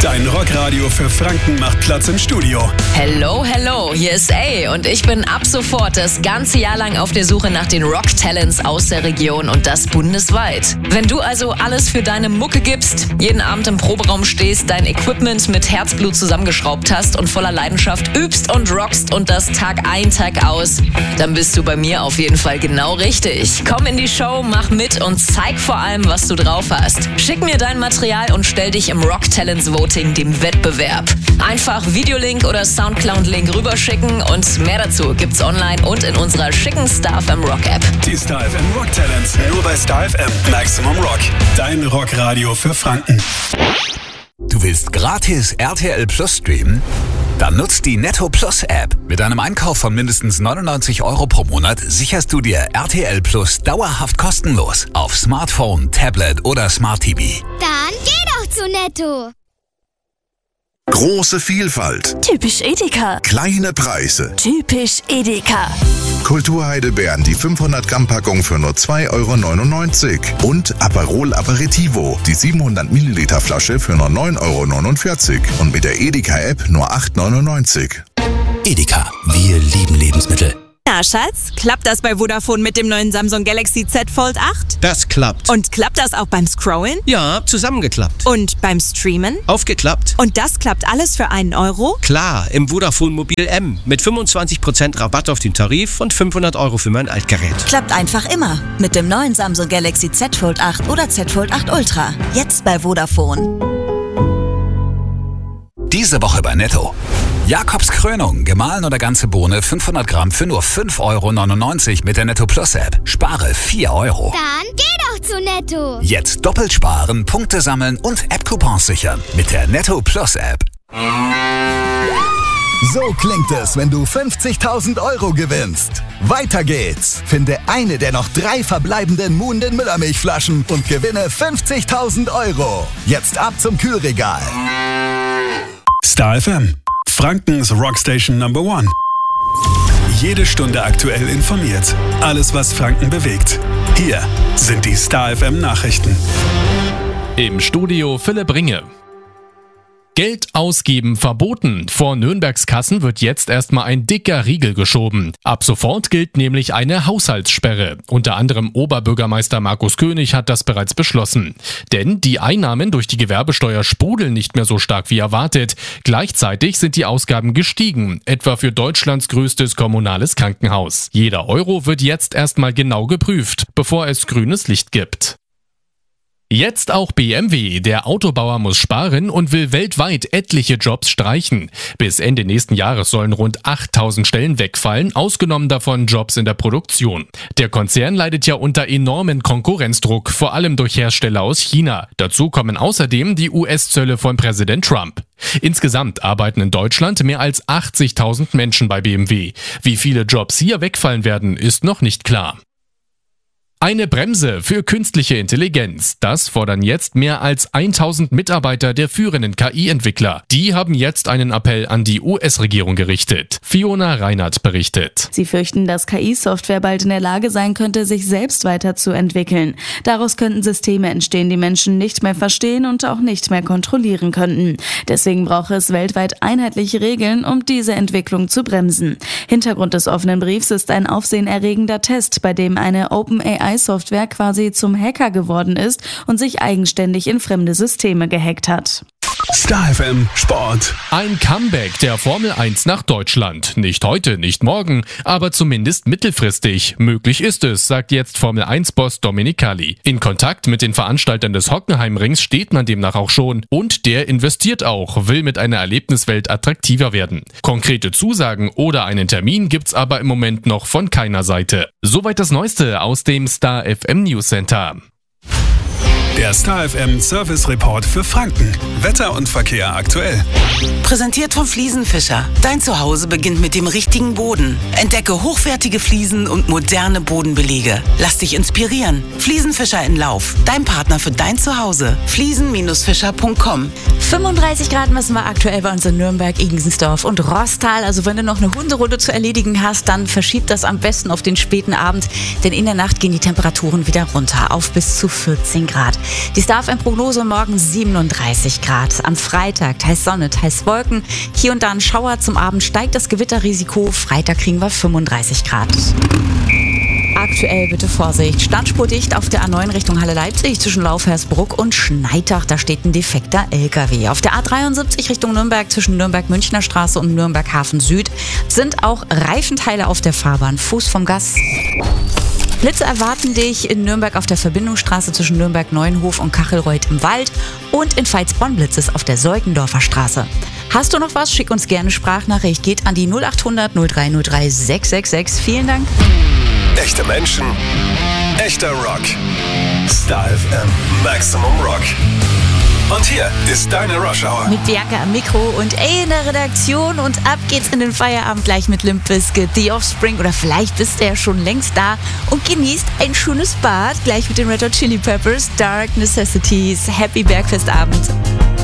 Dein Rockradio für Franken macht Platz im Studio. Hello, hello, hier ist A und ich bin ab sofort das ganze Jahr lang auf der Suche nach den Rock-Talents aus der Region und das bundesweit. Wenn du also alles für deine Mucke gibst, jeden Abend im Proberaum stehst, dein Equipment mit Herzblut zusammengeschraubt hast und voller Leidenschaft übst und rockst und das Tag ein, Tag aus, dann bist du bei mir auf jeden Fall genau richtig. Komm in die Show, mach mit und zeig vor allem, was du drauf hast. Schick mir dein Material und stell dich im Rock-Talents Voting, dem Wettbewerb. Einfach Videolink oder Soundcloud-Link rüberschicken und mehr dazu gibt's online und in unserer schicken Star FM Rock App. Die Star FM Rock Talents, nur bei Star FM Maximum Rock. Dein Rockradio für Franken. Du willst gratis RTL Plus streamen? Dann nutzt die Netto Plus App. Mit einem Einkauf von mindestens 99 € pro Monat sicherst du dir RTL Plus dauerhaft kostenlos auf Smartphone, Tablet oder Smart TV. Dann geh doch zu Netto. Große Vielfalt. Typisch Edeka. Kleine Preise. Typisch Edeka. Kulturheidelbeeren, die 500 Gramm Packung für nur 2,99 € und Aperol Aperitivo, die 700 Milliliter Flasche für nur 9,49 € und mit der Edeka App nur 8,99 €. Edeka, wir lieben Lebensmittel. Na, Schatz, klappt das bei Vodafone mit dem neuen Samsung Galaxy Z Fold 8? Das klappt. Und klappt das auch beim Scrollen? Ja, zusammengeklappt. Und beim Streamen? Aufgeklappt. Und das klappt alles für einen Euro? Klar, im Vodafone Mobil M mit 25% Rabatt auf den Tarif und 500 € für mein Altgerät. Klappt einfach immer. Mit dem neuen Samsung Galaxy Z Fold 8 oder Z Fold 8 Ultra. Jetzt bei Vodafone. Diese Woche bei Netto. Jakobs Krönung, gemahlen oder ganze Bohne, 500 Gramm für nur 5,99 € mit der Netto Plus App. Spare 4 €. Dann geh doch zu Netto. Jetzt doppelt sparen, Punkte sammeln und App-Coupons sichern mit der Netto Plus App. So klingt es, wenn du 50.000 € gewinnst. Weiter geht's. Finde eine der noch 3 verbleibenden Muhnden Müllermilchflaschen und gewinne 50.000 €. Jetzt ab zum Kühlregal. Star FM, Frankens Rockstation Number 1. Jede Stunde aktuell informiert. Alles, was Franken bewegt. Hier sind die Star FM Nachrichten. Im Studio Philipp Ringe. Geld ausgeben verboten. Vor Nürnbergs Kassen wird jetzt erstmal ein dicker Riegel geschoben. Ab sofort gilt nämlich eine Haushaltssperre. Unter anderem Oberbürgermeister Markus König hat das bereits beschlossen. Denn die Einnahmen durch die Gewerbesteuer sprudeln nicht mehr so stark wie erwartet. Gleichzeitig sind die Ausgaben gestiegen, etwa für Deutschlands größtes kommunales Krankenhaus. Jeder Euro wird jetzt erstmal genau geprüft, bevor es grünes Licht gibt. Jetzt auch BMW. Der Autobauer muss sparen und will weltweit etliche Jobs streichen. Bis Ende nächsten Jahres sollen rund 8.000 Stellen wegfallen, ausgenommen davon Jobs in der Produktion. Der Konzern leidet ja unter enormen Konkurrenzdruck, vor allem durch Hersteller aus China. Dazu kommen außerdem die US-Zölle von Präsident Trump. Insgesamt arbeiten in Deutschland mehr als 80.000 Menschen bei BMW. Wie viele Jobs hier wegfallen werden, ist noch nicht klar. Eine Bremse für künstliche Intelligenz. Das fordern jetzt mehr als 1000 Mitarbeiter der führenden KI-Entwickler. Die haben jetzt einen Appell an die US-Regierung gerichtet. Fiona Reinhardt berichtet. Sie fürchten, dass KI-Software bald in der Lage sein könnte, sich selbst weiterzuentwickeln. Daraus könnten Systeme entstehen, die Menschen nicht mehr verstehen und auch nicht mehr kontrollieren könnten. Deswegen brauche es weltweit einheitliche Regeln, um diese Entwicklung zu bremsen. Hintergrund des offenen Briefs ist ein aufsehenerregender Test, bei dem eine OpenAI-Software quasi zum Hacker geworden ist und sich eigenständig in fremde Systeme gehackt hat. Star FM Sport. Ein Comeback der Formel 1 nach Deutschland. Nicht heute, nicht morgen, aber zumindest mittelfristig. Möglich ist es, sagt jetzt Formel 1-Boss Dominicali. In Kontakt mit den Veranstaltern des Hockenheimrings steht man demnach auch schon. Und der investiert auch, will mit einer Erlebniswelt attraktiver werden. Konkrete Zusagen oder einen Termin gibt's aber im Moment noch von keiner Seite. Soweit das Neueste aus dem Star FM News Center. Der Star FM Service Report für Franken. Wetter und Verkehr aktuell. Präsentiert von Fliesenfischer. Dein Zuhause beginnt mit dem richtigen Boden. Entdecke hochwertige Fliesen und moderne Bodenbelege. Lass dich inspirieren. Fliesenfischer in Lauf. Dein Partner für dein Zuhause. Fliesen-fischer.com. 35 Grad messen wir aktuell bei uns in Nürnberg, Igensdorf und Rostal. Also wenn du noch eine Hunderunde zu erledigen hast, dann verschieb das am besten auf den späten Abend. Denn in der Nacht gehen die Temperaturen wieder runter auf bis zu 14 Grad. Die Star FM-Prognose morgen 37 Grad. Am Freitag teils Sonne, teils Wolken. Hier und da ein Schauer. Zum Abend steigt das Gewitterrisiko. Freitag kriegen wir 35 Grad. Aktuell bitte Vorsicht. Standspurdicht auf der A9 Richtung Halle-Leipzig zwischen Laufhersbruck und Schneitach. Da steht ein defekter LKW. Auf der A73 Richtung Nürnberg zwischen Nürnberg-Münchner Straße und Nürnberg-Hafen Süd sind auch Reifenteile auf der Fahrbahn. Fuß vom Gas. Blitze erwarten dich in Nürnberg auf der Verbindungsstraße zwischen Nürnberg-Neuenhof und Kachelreuth im Wald und in Veitsbronn Blitzes auf der Seukendorfer Straße. Hast du noch was? Schick uns gerne Sprachnachricht. Geht an die 0800 0303 666. Vielen Dank. Echte Menschen, echter Rock. Star FM Maximum Rock. Und hier ist deine Rush Hour. Mit Bianca am Mikro und in der Redaktion. Und ab geht's in den Feierabend gleich mit Limp Bizkit, The Offspring. Oder vielleicht bist du ja schon längst da und genießt ein schönes Bad. Gleich mit den Red Hot Chili Peppers, Dark Necessities. Happy Bergfestabend.